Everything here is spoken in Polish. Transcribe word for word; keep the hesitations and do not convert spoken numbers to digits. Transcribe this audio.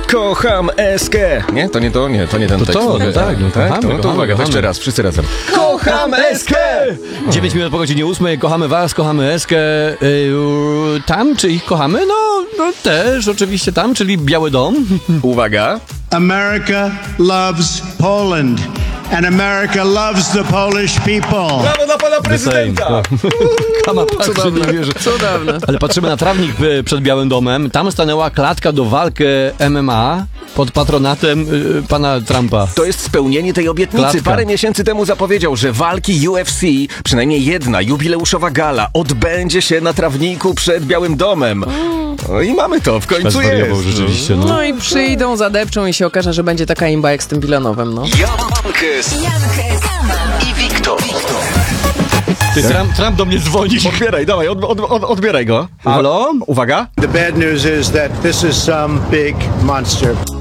Kocham Eskę. Nie? To nie to, nie, to nie ten To tekst. to, Mówię. tak, no tak? kochamy, To, to kochamy, uwaga, to kochamy. jeszcze raz, wszyscy razem. Kocham Eskę! dziewięć minut po godzinie ósmej, kochamy was, kochamy Eskę. Yy, tam, czy ich kochamy? No, no też, oczywiście tam, czyli Biały Dom. Uwaga. America loves Poland, and America loves the Polish people. Brawo dla pana prezydenta! Kama patrzy, Cudowne. nie wierzy. Cudowne. Ale patrzymy na trawnik y, przed Białym Domem. Tam stanęła klatka do walki M M A pod patronatem y, pana Trumpa. To jest spełnienie tej obietnicy. Klatka. Parę miesięcy temu zapowiedział, że walki U F C, przynajmniej jedna jubileuszowa gala, odbędzie się na trawniku przed Białym Domem. No i mamy to, w końcu Zwariował jest. rzeczywiście, no. No i przyjdą, zadepczą i się okaże, że będzie taka imba jak z tym Wilanowem, no. Jankes i Wiktor. Ty, Trump, Trump do mnie dzwoni. Odbieraj, dawaj, od, od, od, odbieraj go. Halo? Uwaga. The bad news is that this is some big monster.